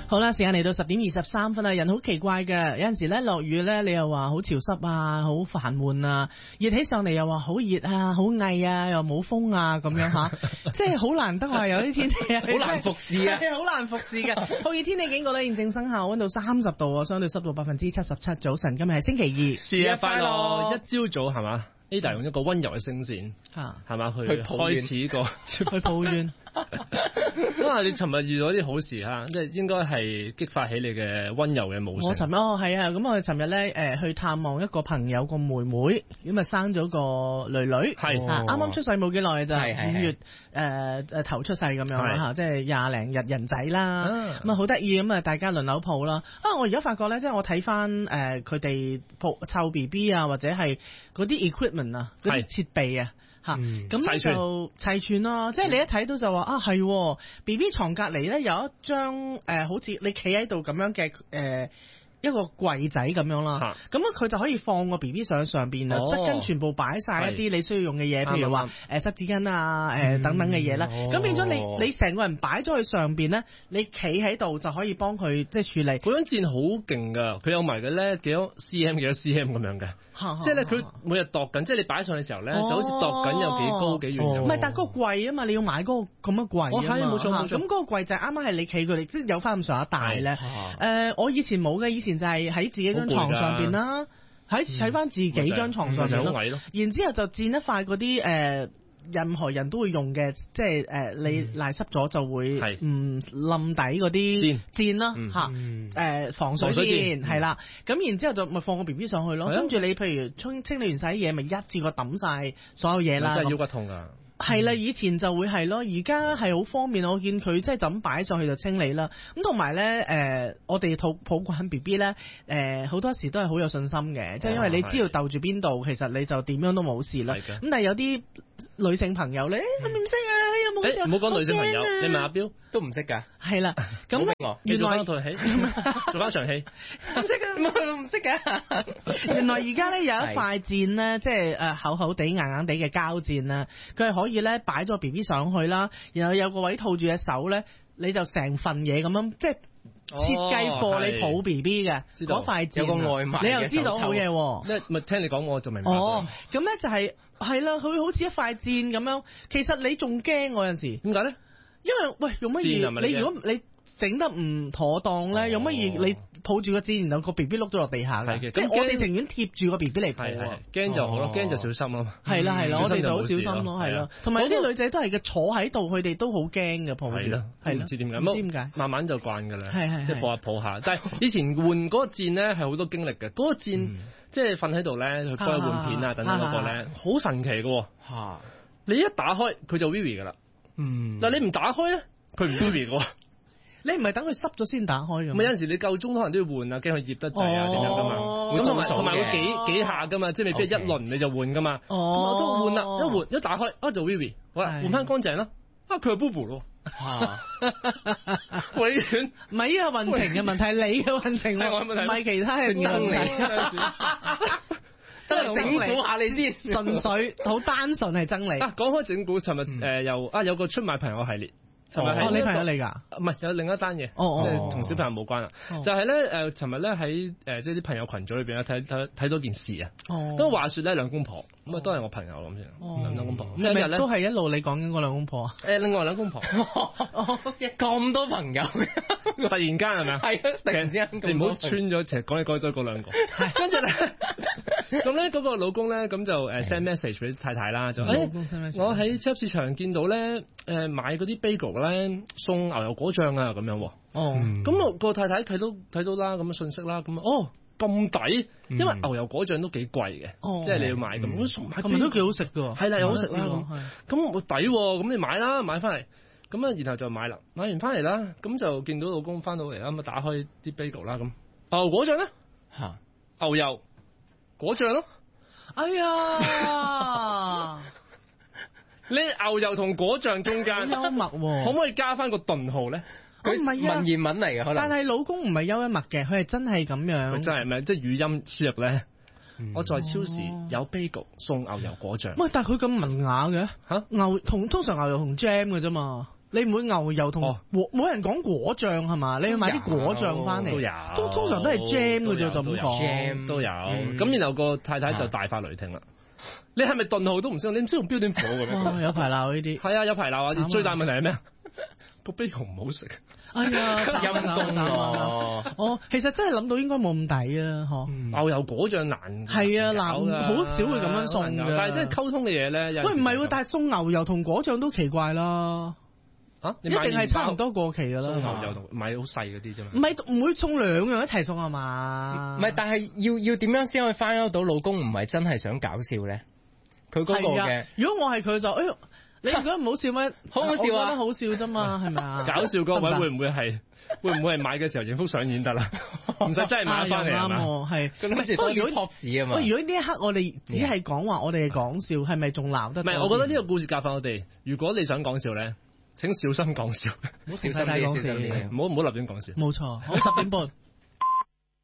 好啦，時間嚟到10:23啦，人好奇怪嘅，有陣時咧落雨咧，你又話好潮濕啊，好煩悶啊，熱起上嚟又話好熱啊，好翳啊，又冇風啊咁樣吓，即係好難得話有啲天氣啊， 好難服侍啊， 好難服侍嘅。酷熱天氣警告咧現正生效，溫度30度啊，相對濕度77%。早晨，今日係星期2， 節日快樂！一朝早係嘛？Ada 用一個溫柔嘅聲線，係嘛去開始個去抱怨。 因為你尋日遇到啲好事嚇，即係應該係激發起你嘅溫柔嘅母性。 我尋日係啊，咁我哋尋日咧去探望一個朋友個妹妹，咁啊生咗個女女，係啱啱出世冇幾耐就係5月頭出世咁樣啦嚇，即係20零日人仔啦，咁啊好得意咁啊，大家輪流抱啦。我而家發覺咧，即係我睇翻佢哋湊 B B 啊，或者係嗰啲 equipment 啊，嗰啲設備啊。咁就齊全咯，即係你一睇到就話啊係 B B 床隔離咧有一張好似你企喺度咁樣嘅一個櫃仔咁樣啦，咁佢就可以放個 B B 上邊啊，側跟全部擺晒一啲你需要用嘅嘢，譬如話濕紙巾啊等等嘅嘢啦，咁變咗你成個人擺咗去上邊咧，你企喺度就可以幫佢即係處理。嗰張墊好勁㗎，佢有埋嘅咧幾多 cm 咁樣嘅，即係咧佢每日度緊，即係你擺上嘅時候咧就好似度緊有幾高幾遠咁。唔係，但係嗰個櫃啊嘛，你要買嗰個咁嘅櫃啊嘛，冇錯。咁嗰個櫃就啱啱係你企佢哋，即係有翻咁上下大咧。我以前冇嘅，以前就係喺自己張床上邊啦，喺翻自己張床上邊咯。然之後就墊一塊嗰啲任何人都會用嘅，即係你賴濕咗就會唔冧底嗰啲墊啦防水墊係啦。咁然之後就咪放個 B B 上去咯，跟住你譬如清理完晒啲嘢，咪一次過抌晒所有嘢啦。真係腰骨痛㗎。係啦，以前就會係咯，而家係好方便。我見佢即係就咁擺上去就清理啦。咁同埋咧，我哋抱慣 B B 咧，好多時都係好有信心嘅，即係因為你知道竇住邊度，其實你就點樣都冇事啦。咁但係有啲女性朋友咧，佢唔識啊，有冇？唔好講女性朋友，你問阿彪都唔識㗎。係啦，咁原來做翻套戲，做翻場戲，唔識㗎，唔識㗎。原來而家咧有一塊墊咧，即係厚厚地硬硬地嘅膠墊啦，佢係可以咧擺咗 B B 上去啦，然後有個位套住隻手咧，你就成份嘢咁樣，即係設計貨你抱 B B 嘅嗰塊墊，有個外賣，你又知道好嘢喎。咪聽你講我就明白。咁咧就係啦，佢好似一塊墊咁樣。其實你仲驚我有陣時，點解咧？因為喂用乜嘢？你如果你整得唔妥當咧，有乜嘢你抱住個墊，然後個 B B 碌咗落地下嘅，即係我哋情願貼住個 B B 嚟抱啊！驚就好咯，驚就小心咯。係啦，我哋就好小心咯，係咯。同埋有啲女仔都係嘅，坐喺度佢哋都好驚嘅抱住。係啦，唔知點解，唔知點解，慢慢就慣㗎啦。係即係抱下抱下。但係以前換嗰個墊咧係好多經歷嘅，嗰個墊即係瞓喺度咧，佢幫佢換片啊等等嗰個咧，好神奇嘅喎。嚇！你一打開佢就 Vivi 㗎啦。但係你唔打開咧，佢唔 Vivi 嘅喎。你唔係等佢濕咗先打開㗎？咪有陣時你夠鐘可能都要換啊，驚佢熱得滯啊點樣㗎嘛？咁同埋會幾下㗎嘛，即係未必一輪你就換㗎嘛。咁我都換啦，一打開就 Vivi，好啦，換翻乾淨啦。佢係 Boo 咯。永遠唔係呢個運程嘅問題，你嘅運程唔係其他嘅問題。真係整蠱下你先，純粹好單純係憎你。講開整蠱，尋日有個出賣朋友系列。你朋友嚟㗎？唔係，有另一單嘢，即係同小朋友冇關啦。就係咧尋日咧喺即係啲朋友群組裏邊咧睇到件事啊。咁話説咧兩公婆咁啊，都係我朋友咁先。兩公婆咁有日咧都係一路你講緊嗰兩公婆啊？另外兩公婆咁多朋友，突然間係咪啊？係啊！突然之間你唔好穿咗，其實講嚟講去都係嗰兩個。跟住咧，咁咧嗰個老公咧咁就send message 俾太太啦，就我喺超級市場見到咧買嗰啲 bagel 咧送牛油果醬啊咁樣喎。咁我個太太睇到啦，咁嘅信息啦，咁咁抵，因為牛油果醬都幾貴嘅，即係你要買咁，買都幾好食㗎。係啦，又好食啦咁我抵喎，咁你買啦，買翻嚟咁啊，然後就買啦，買完翻嚟啦，咁就見到老公翻到嚟啦，咁啊打開啲 bagel 啦，咁牛油果醬咧嚇，牛油果醬咯，哎呀！你牛油同果醬中間幽默喎，可唔可以加翻個頓號咧？佢唔係文言文嚟嘅，可能。但係老公唔係幽默嘅，佢係真係咁樣。佢真係咪即係語音輸入咧？我在超市有 bagel 送牛油果醬。喂，但係佢咁文雅嘅嚇，通常牛油同 jam 嘅啫嘛。 你唔會牛油同冇人講果醬係嘛？你要買啲果醬翻嚟，都通常都係 jam 嘅啫，就咁講。 jam 都有，咁然後個太太就大發雷霆啦。你係咪頓號都唔識？你唔識用標點符號嘅咩？ 有排鬧呢啲。 係啊，有排鬧啊！最大問題係咩？個啤酒唔好食。 哎呀， 陰公咯！ 其實真係諗到應該冇咁抵啊， 牛油果醬難係啊，難好少會咁樣送㗎。 但係即係溝通嘅嘢咧， 喂唔係喎，但係送牛油同果醬都奇怪啦。一定係差唔多過期㗎啦。 送牛油同買好細嗰啲啫嘛。 唔會送兩樣一齊送係嘛？ 唔係，但係要點樣先可以翻得到老公唔係真係想搞笑咧？佢嗰個嘅。如果我係佢就你覺得唔好笑咩？ 好好笑啊！我覺得好笑啫嘛，係咪啊？ 搞笑嗰位會唔會係買嘅時候影幅相演得啦？唔使真係買翻嚟係嘛？ 係。 咁跟住多啲 pop 啊嘛。 喂，如果呢一刻我哋只係講話我哋係講笑，係咪仲鬧得？ 唔係，我覺得呢個故事教訓我哋，如果你想講笑咧，請小心講笑， 唔好小心啲， 唔好立亂講笑。 冇錯，好10點半。